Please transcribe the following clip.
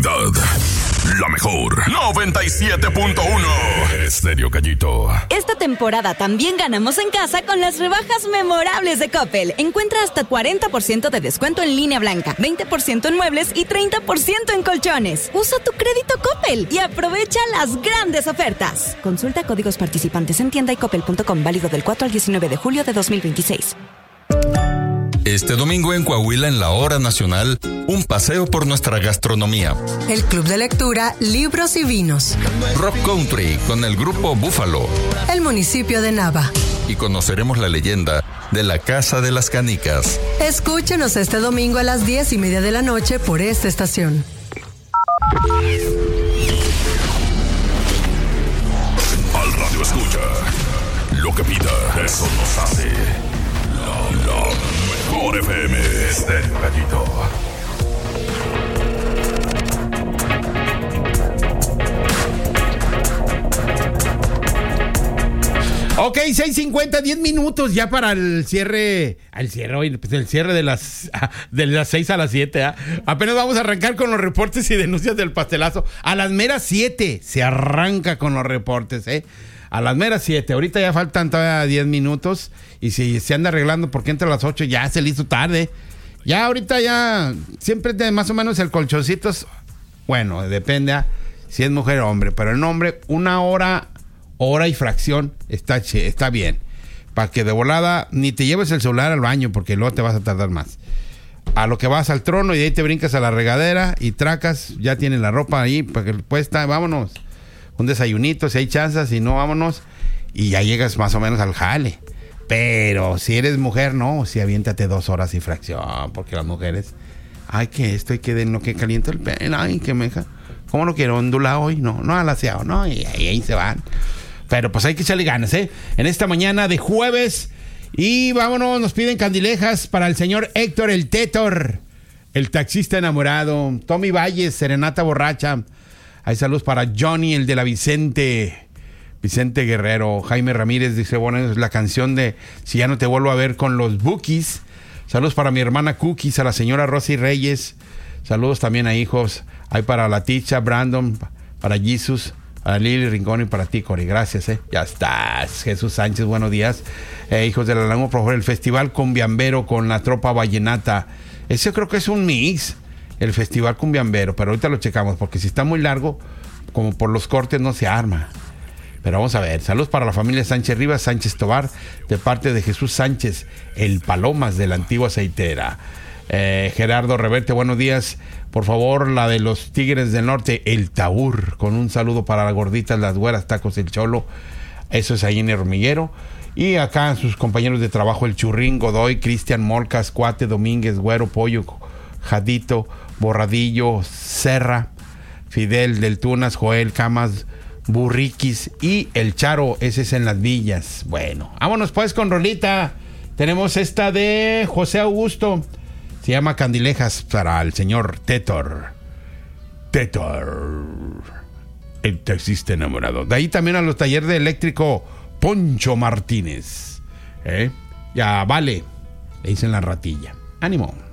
calidad. La mejor 97.1 Estéreo Gallito. Esta temporada también ganamos en casa con las rebajas memorables de Coppel. Encuentra hasta 40% de descuento en línea blanca, 20% en muebles y 30% en colchones. Usa tu crédito Coppel y aprovecha las grandes ofertas. Consulta códigos participantes en tienda y coppel.com, válido del 4 al 19 de julio de 2026. Este domingo en Coahuila, en la Hora Nacional, un paseo por nuestra gastronomía. El Club de Lectura, Libros y Vinos. Rock Country con el grupo Búfalo. El municipio de Nava. Y conoceremos la leyenda de la Casa de las Canicas. Escúchenos este domingo a las 10:30 de la noche por esta estación. Al radio escucha. Lo que pida, eso nos hace. La mejor FM Estéreo Gallito. Ok, 6:50, 10 minutos ya para el cierre. El cierre de las 6 a las 7. Apenas vamos a arrancar con los reportes y denuncias del pastelazo. A las meras 7 se arranca con los reportes, A las meras 7. Ahorita ya faltan todavía 10 minutos. Y si se anda arreglando porque entre las 8 ya se le hizo tarde. Ya ahorita ya siempre más o menos el colchoncito es, bueno, depende si es mujer o hombre. Pero el hombre, una hora y fracción está bien. Para que de volada ni te lleves el celular al baño porque luego te vas a tardar más. A lo que vas al trono y de ahí te brincas a la regadera y tracas, ya tienes la ropa ahí para que puesta, vámonos. Un desayunito, si hay chanzas, si no, vámonos. Y ya llegas más o menos al jale. Pero si eres mujer, no, si aviéntate 2 horas y fracción, porque las mujeres, ay, que esto, y que de lo que caliento el pelo, ay, que me deja, ¿cómo no quiero? ¿Ondulado hoy? No alaciado, no, y ahí se van. Pero pues hay que echarle ganas, en esta mañana de jueves. Y vámonos, nos piden candilejas para el señor Héctor el Tétor, el taxista enamorado, Tommy Valles, Serenata Borracha. Hay saludos para Johnny, el de la Vicente Guerrero. Jaime Ramírez dice, bueno, es la canción de Si ya no te vuelvo a ver con los Bookies. Saludos para mi hermana Cookies, a la señora Rosy Reyes. Saludos también a hijos. Hay para la Ticha, Brandon, para Jesus, para Lili Rincón y para ti, Cori. Gracias, Ya estás. Jesús Sánchez, buenos días. Hijos de la Laguna, por favor, el Festival Cumbiambero con la Tropa Vallenata. Ese creo que es un mix, el Festival Cumbiambero, pero ahorita lo checamos, porque si está muy largo, como por los cortes no se arma. Pero vamos a ver. Saludos para la familia Sánchez Rivas, Sánchez Tobar, de parte de Jesús Sánchez, el Palomas de la antigua aceitera. Gerardo Reverte, buenos días. Por favor, la de los Tigres del Norte, el Taur, con un saludo para las gorditas, las güeras, tacos, el Cholo. Eso es ahí en el Hormiguero. Y acá sus compañeros de trabajo, el Churrín, Godoy, Cristian Molcas, Cuate, Domínguez, Güero, Pollo, Jadito, Borradillo, Serra, Fidel del Tunas, Joel, Camas, Burriquis y el Charo, ese es en Las Villas. Bueno, vámonos pues con rolita. Tenemos esta de José Augusto. Se llama Candilejas para el señor Tétor, el taxista enamorado. De ahí también a los talleres de eléctrico Poncho Martínez. Ya vale, le dicen la ratilla. Ánimo.